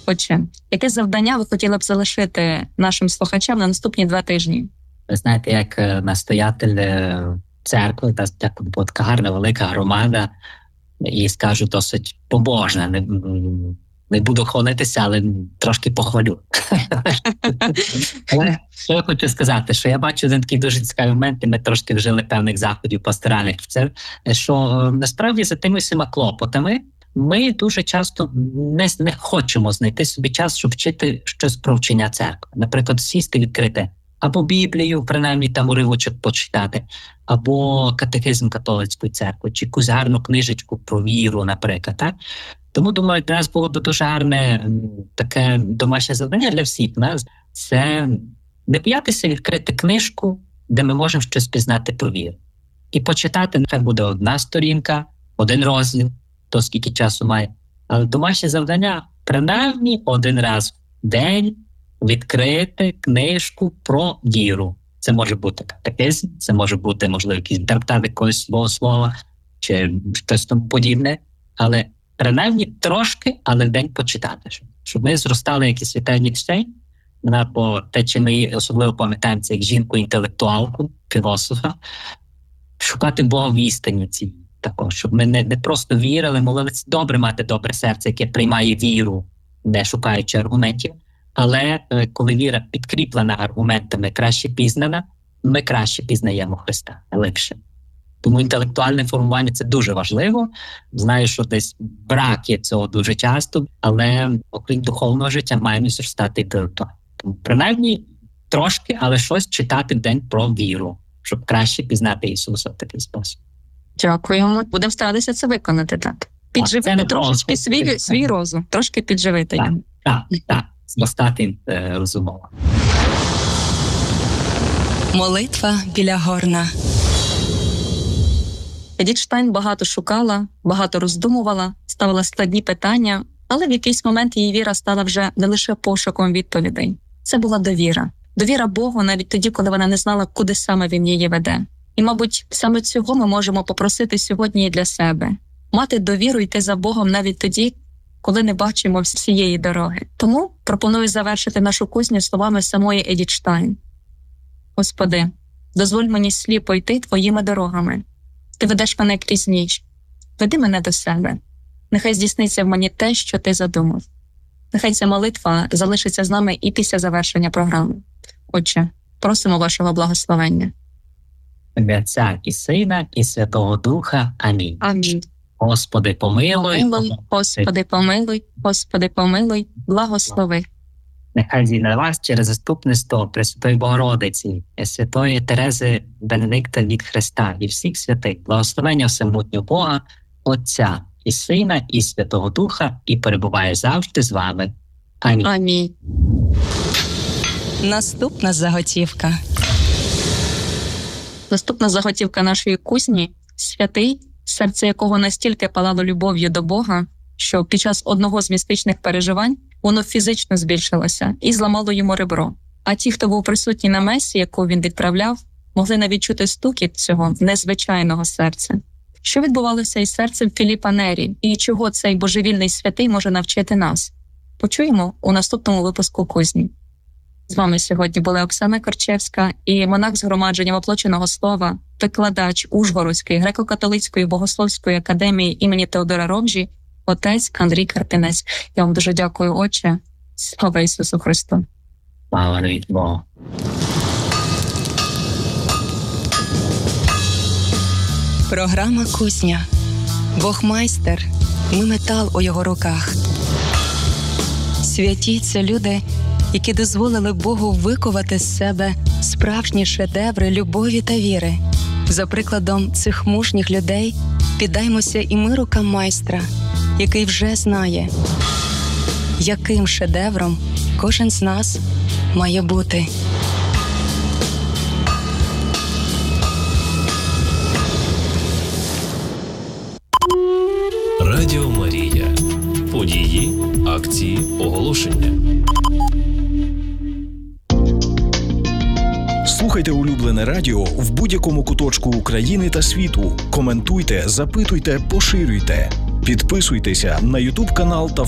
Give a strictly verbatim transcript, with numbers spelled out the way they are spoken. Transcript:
Отже, яке завдання ви хотіли б залишити нашим слухачам на наступні два тижні? Ви знаєте, як настоятель церкви, та така гарна, велика громада, і скажу, досить побожна. Не, не буду хвалитися, але трошки похвалю. Але що я хочу сказати, що я бачу один такий дуже цікавий момент, і ми трошки вжили певних заходів пасторальних. Це, що насправді за тими всіма клопотами ми дуже часто не, не хочемо знайти собі час, щоб вчити щось про вчення церкви. Наприклад, сісти, відкрити або Біблію, принаймні там уривочок почитати, або катехизм католицької церкви, чи якусь гарну книжечку про віру, наприклад. Так? Тому, думаю, для нас було б дуже гарне таке домашнє завдання для всіх нас. Це не боятися відкрити книжку, де ми можемо щось пізнати про віру. І почитати, нехай буде одна сторінка, один розділ, то скільки часу має. Але домашнє завдання принаймні один раз в день відкрити книжку про віру. Це може бути катехизм, це може бути, можливо, якийсь інтерпретат якогось богослова, чи щось тому подібне. Але принаймні трошки, але в день почитати. Щоб ми зростали як і свята Нікштейн, бо те, чи ми особливо пам'ятаємо, це як жінку-інтелектуалку, філософа, шукати Бога в істині цій також, щоб ми не, не просто вірили, молилися. Добре мати добре серце, яке приймає віру, не шукаючи аргументів, але коли віра підкріплена аргументами, краще пізнана, ми краще пізнаємо Христа, легше. Тому інтелектуальне формування – це дуже важливо. Знаю, що десь брак є цього дуже часто, але окрім духовного життя маємо стати інтелектуальним. Тому принаймні трошки, але щось читати в день про віру, щоб краще пізнати Ісуса в такий спосіб. Дякуємо. Будемо старатися це виконати, так. Підживити трошки свій, свій розум, трошки підживити його. Так, так, так. Зростати е, розумово. Молитва біля горна. Едіт Штайн багато шукала, багато роздумувала, ставила складні питання, але в якийсь момент її віра стала вже не лише пошуком відповідей. Це була довіра. Довіра Богу навіть тоді, коли вона не знала, куди саме Він її веде. І, мабуть, саме цього ми можемо попросити сьогодні і для себе. Мати довіру йти за Богом навіть тоді, коли не бачимо всієї дороги. Тому пропоную завершити нашу кузню словами самої Едіт Штайн. Господи, дозволь мені сліпо йти Твоїми дорогами. Ти ведеш мене крізь ніч. Веди мене до себе. Нехай здійсниться в мені те, що Ти задумав. Нехай ця молитва залишиться з нами і після завершення програми. Отче, просимо вашого благословення. Ім'я Отця і Сина, і Святого Духа. Амінь. Амінь. Господи, помилуй. Помилуй, Господи, помилуй, Господи, помилуй, благослови. Нехай зійде вас через заступництво Пресвятої Богородиці, Святої Терези Бенедикта від Христа і всіх святих, благословення всемогутнього Бога, Отця і Сина, і Святого Духа, і перебуває завжди з вами. Амінь. Амінь. Наступна заготівка. Наступна заготівка нашої кузні – святий, серце якого настільки палало любов'ю до Бога, що під час одного з містичних переживань воно фізично збільшилося і зламало йому ребро. А ті, хто був присутній на месі, яку він відправляв, могли навіть чути стукіт цього незвичайного серця. Що відбувалося із серцем Філіпа Нері і чого цей божевільний святий може навчити нас? Почуємо у наступному випуску кузні. З вами сьогодні була Оксана Корчевська і монах Згромадження Воплоченого Слова, викладач Ужгородської греко-католицької богословської академії імені Теодора Ромжі, отець Андрій Карпінець. Я вам дуже дякую, Отче. Слава Ісусу Христу! Слава Богу! Програма «Кузня». Бог майстер, ми метал у його руках. Святі – це люди, які дозволили Богу викувати з себе справжні шедеври любові та віри. За прикладом цих мужніх людей піддаймося і ми рукам майстра, який вже знає, яким шедевром кожен з нас має бути. Радіо Марія. Події, акції, оголошення. Слухайте улюблене радіо в будь-якому куточку України та світу. Коментуйте, запитуйте, поширюйте. Підписуйтеся на ютуб канал та